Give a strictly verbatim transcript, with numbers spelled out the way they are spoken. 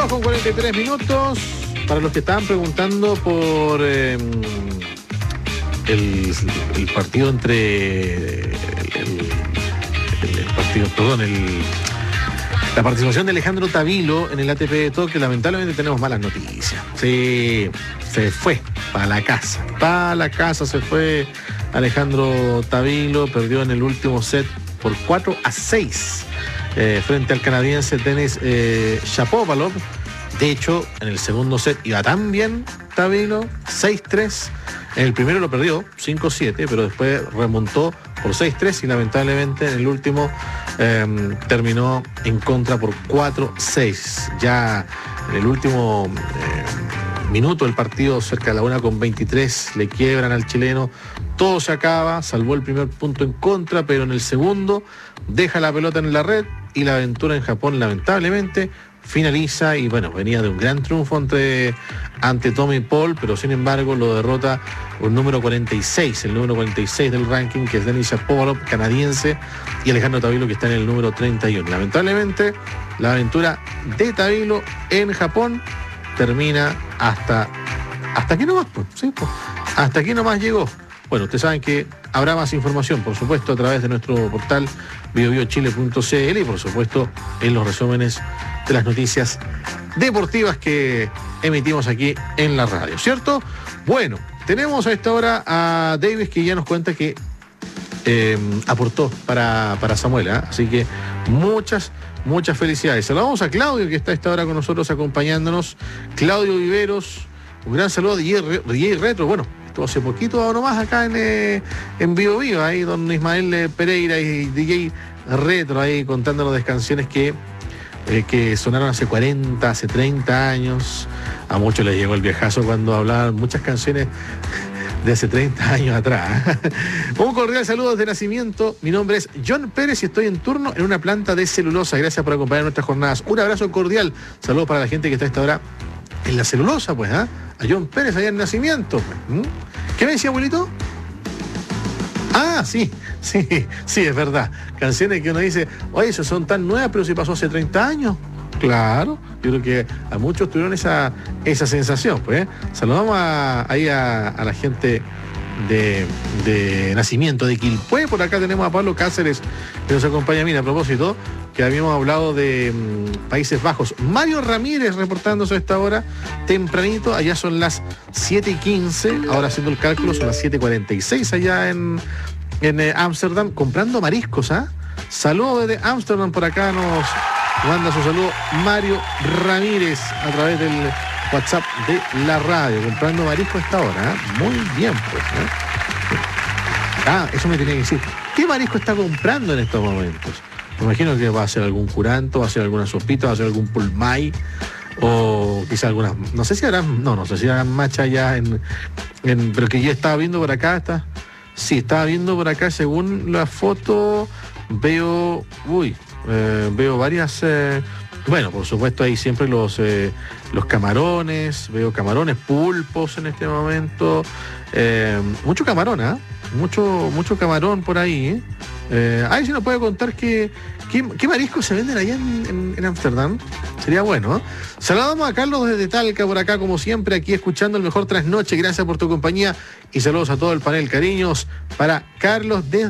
dos con cuarenta y tres minutos. Para los que estaban preguntando por eh, el, el partido entre... El, el, el partido, perdón, el... La participación de Alejandro Tavilo en el A T P de Tokio, lamentablemente tenemos malas noticias. Sí, se fue para la casa. Para la casa se fue Alejandro Tavilo, perdió en el último set por cuatro a seis eh, frente al canadiense Denis eh, Shapovalov. De hecho, en el segundo set iba tan bien Tavilo, seis tres. En el primero lo perdió, cinco siete, pero después remontó por seis tres y lamentablemente en el último eh, terminó en contra por cuatro seis. Ya en el último eh, minuto del partido, cerca de la una con veintitrés, le quiebran al chileno. Todo se acaba, salvó el primer punto en contra, pero en el segundo deja la pelota en la red y la aventura en Japón lamentablemente finaliza. Y bueno, venía de un gran triunfo ante, ante Tommy Paul, pero sin embargo lo derrota el número cuarenta y seis, el número cuarenta y seis del ranking, que es Denis Shapovalov, canadiense, y Alejandro Tavilo, que está en el número treinta y uno. Lamentablemente la aventura de Tavilo en Japón termina hasta hasta aquí nomás, pues, ¿sí? Pues, hasta aquí nomás llegó. Bueno, ustedes saben que habrá más información, por supuesto, a través de nuestro portal bio bio chile punto c l y por supuesto en los resúmenes de las noticias deportivas que emitimos aquí en la radio, ¿cierto? Bueno, tenemos a esta hora a Davis, que ya nos cuenta que eh, aportó para, para Samuel, ¿eh? Así que muchas, muchas felicidades. Saludamos a Claudio, que está a esta hora con nosotros acompañándonos. Claudio Viveros, un gran saludo de D J Retro. Bueno, estuvo hace poquito nomás acá en, eh, en Bio Bio, ahí don Ismael eh, Pereira y D J Retro ahí contándonos de canciones que Eh, que sonaron hace cuarenta, hace treinta años. A muchos les llegó el viejazo cuando hablaban muchas canciones de hace treinta años atrás. Un cordial saludo desde nacimiento. Mi nombre es John Pérez y estoy en turno en una planta de celulosa. Gracias por acompañar nuestras jornadas. Un abrazo cordial. Saludos para la gente que está a esta hora en la celulosa, pues, ¿eh? A John Pérez allá en nacimiento. Pues. ¿Qué me decía, abuelito? Ah, sí, sí, sí, es verdad. Canciones que uno dice, oye, esas son tan nuevas, pero si pasó hace treinta años. Claro, yo creo que a muchos tuvieron esa, esa sensación, pues. ¿eh? Saludamos a, ahí a, a la gente de, de nacimiento de Quilpué. Por acá tenemos a Pablo Cáceres, que nos acompaña. Mira, a propósito, que habíamos hablado de mmm, Países Bajos. Mario Ramírez reportándose a esta hora, tempranito. Allá son las siete y quince, ahora haciendo el cálculo son las siete y cuarenta y seis allá en en Ámsterdam, eh, comprando mariscos, ¿ah? ¿eh? Saludos desde Ámsterdam, por acá nos manda su saludo Mario Ramírez a través del WhatsApp de la radio, comprando marisco a esta hora, ¿eh? Muy bien, pues, ¿eh? Ah, eso me tenía que decir. ¿Qué marisco está comprando en estos momentos? Me imagino que va a ser algún curanto, va a ser alguna sopita, va a ser algún pulmay, o quizá algunas, no sé si harán, no, no sé si harán macha ya en, en, pero que yo estaba viendo por acá, está, sí, estaba viendo por acá, según la foto, veo, uy, eh, veo varias, eh, bueno, por supuesto hay siempre los, eh, los camarones, veo camarones, pulpos en este momento, eh, mucho camarón, ¿ah? ¿eh? Mucho, mucho camarón por ahí, ¿eh? Eh, ay, si nos puede contar qué, qué, qué mariscos se venden allá en Ámsterdam. Sería bueno, ¿eh? Saludamos a Carlos desde Talca, por acá, como siempre, aquí escuchando el mejor trasnoche. Gracias por tu compañía y saludos a todo el panel. Cariños para Carlos desde